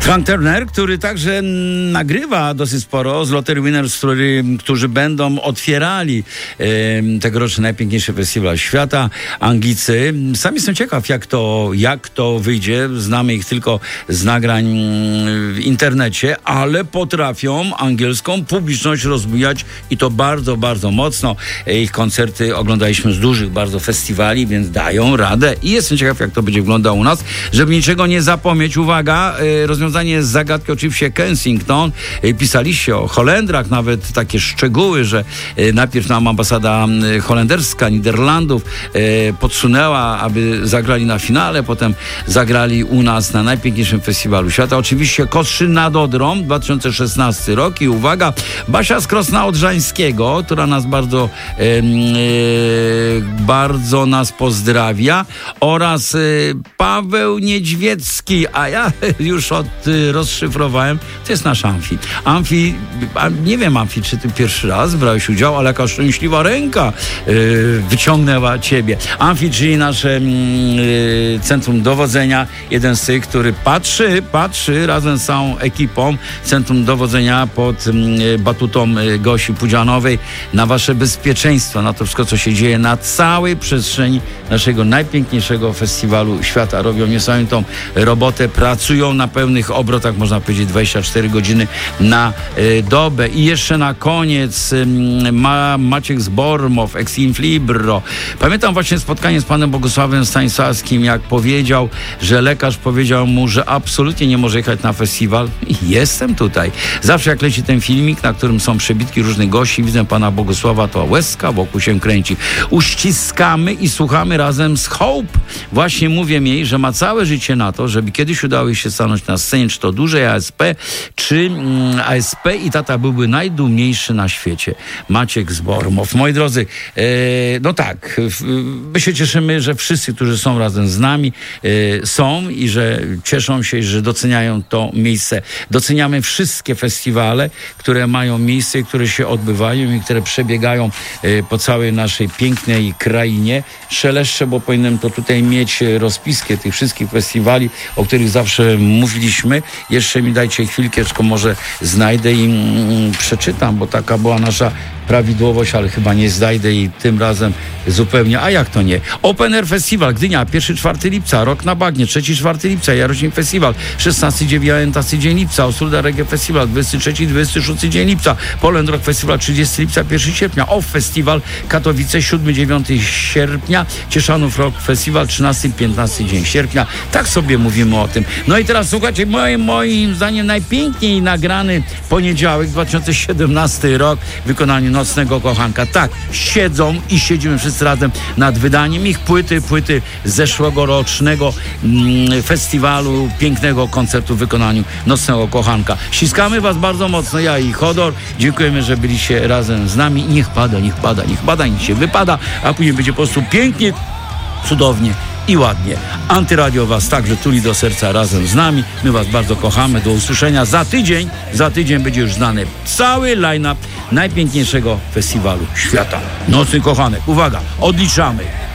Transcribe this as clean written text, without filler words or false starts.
Frank Turner, który także nagrywa dosyć sporo z Lottery Winners, którzy będą otwierali tegoroczny najpiękniejszy festiwal świata. Anglicy. Sam jestem ciekaw, jak to wyjdzie. Znamy ich tylko z nagrań w internecie, ale potrafią angielską publiczność rozbujać i to bardzo, bardzo mocno. Ich koncerty oglądaliśmy z dużych bardzo festiwali, więc dają radę i jestem ciekaw, jak to będzie wyglądało u nas. Żeby niczego nie zapomnieć, uwaga, rozwiązanie z zagadki oczywiście Kensington. Pisaliście o Holendrach, nawet takie szczegóły, że najpierw nam ambasada holenderska Niderlandów podsunęła, aby zagrali na finale, potem zagrali u nas na najpiękniejszym festiwalu świata. Oczywiście Kostrzyn nad Odrą, 2016 rok i uwaga, Basia z Krosna Odrzańskiego, która nas bardzo nas pozdrawia, oraz Paweł Niedźwiecki, a ja już rozszyfrowałem, to jest nasz Amfi. Nie wiem, Amfi, czy ty pierwszy raz brałeś udział, ale jaka szczęśliwa ręka wyciągnęła ciebie. Amfi, czyli nasze centrum dowodzenia, jeden z tych, który patrzy razem z całą ekipą centrum dowodzenia pod batutą Gosi Pudzianowej na wasze bezpieczeństwo, na to wszystko, co się dzieje na całej przestrzeni naszego najpiękniejszego festiwalu świata. Robią niesamowitą robotę, pracują na pełnych obrotach, można powiedzieć 24 godziny na dobę. I jeszcze na koniec Maciek z Bormow, ex Inflibro. Pamiętam właśnie spotkanie z panem Bogusławem Stanisławskim, jak powiedział, że lekarz powiedział mu, że absolutnie nie może jechać na festiwal. I jestem tutaj. Zawsze jak leci ten filmik, na którym są przebitki różnych gości, widzę pana Bogusława, to łezka wokół się kręci. Uściskamy i słuchamy razem z Hope. Właśnie mówię jej, że ma całe życie na to, żeby kiedyś udało jej się stanąć na scenie, czy to dużej ASP, czy ASP, i tata byłby najdumniejszy na świecie. Maciek z Bormow. Moi drodzy, no tak, my się cieszymy, że wszyscy, którzy są razem z nami, są i że cieszą się, że doceniają to miejsce. Doceniamy wszystkie festiwale, które mają miejsce, które się odbywają i które przebiegają po całej naszej pięknej krainie. Szeleszczę, bo powinienem to tutaj mieć rozpiskę tych wszystkich festiwali, o których zawsze mówiliśmy. Jeszcze mi dajcie chwilkę, może znajdę i przeczytam, bo taka była nasza prawidłowość, ale chyba nie znajdę jej tym razem zupełnie. A jak to nie? Open Air Festiwal Gdynia, 1-4 lipca, Rok na Bagnie, 3-4 lipca, Jaroślim Festiwal, 16-19 dzień lipca, Ostruda Reggae Festiwal, 23-26 dzień lipca, Poland Rock Festiwal, 30 lipca, 1 sierpnia, Off Festiwal, Katowice, 7-9 sierpnia, Cieszanów Rock Festiwal, 13-15 dzień sierpnia. Tak sobie mówimy o tym. No i teraz słuchajcie, moim zdaniem najpiękniej nagrany poniedziałek, 2017 rok, w wykonaniu Nocnego Kochanka. Tak, siedzimy wszyscy razem nad wydaniem ich płyty z zeszłogorocznego festiwalu, pięknego koncertu w wykonaniu Nocnego Kochanka. Ściskamy was bardzo mocno, ja i Hodor. Dziękujemy, że byliście razem z nami. Niech pada, niech się wypada, a później będzie po prostu pięknie, cudownie i ładnie. Antyradio was także tuli do serca razem z nami. My was bardzo kochamy. Do usłyszenia za tydzień. Za tydzień będzie już znany cały line-up najpiękniejszego festiwalu świata. Nocny Kochanek. Uwaga, odliczamy.